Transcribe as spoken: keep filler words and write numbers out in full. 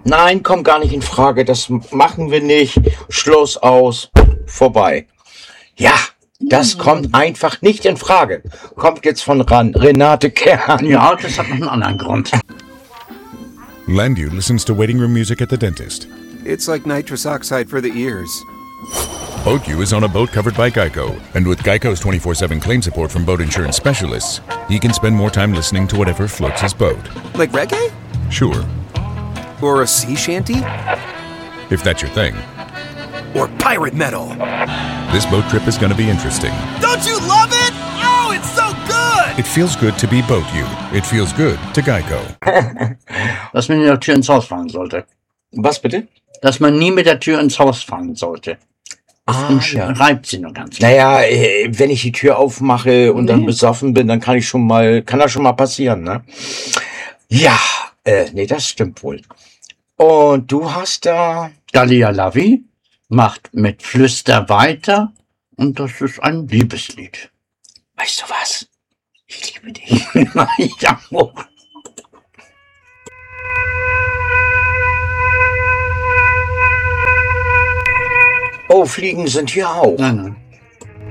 Nein, kommt gar nicht in Frage. Das machen wir nicht. Schluss, aus, vorbei. Ja, das kommt einfach nicht in Frage. Kommt jetzt von ran. Renate Kern. Ja, das hat noch einen anderen Grund. Landu listens to waiting room music at the dentist. It's like nitrous oxide for the ears. Boatyou is on a boat covered by Geico, and with Geico's twenty-four seven claim support from boat insurance specialists, he can spend more time listening to whatever floats his boat. Like reggae? Sure, Or a sea shanty? if that's your thing. Or pirate metal? This boat trip is going to be interesting. Don't you love it? Oh, it's so good! It feels good to be Boatyou. It feels good to Geico. Dass man mit der Tür ins Haus fallen sollte. Was bitte? Dass man nie mit der Tür ins Haus fallen sollte. Ah, ja. Reibt sie nur ganz. Naja, äh, wenn ich die Tür aufmache und dann besoffen bin, dann kann ich schon mal, kann das schon mal passieren, ne? Ja, äh, nee, das stimmt wohl. Und du hast da... Dalia Lavi macht mit Flüster weiter und das ist ein Liebeslied. Weißt du was? Ich liebe dich. Ja, oh. Oh, Fliegen sind hier auch. Nein, nein.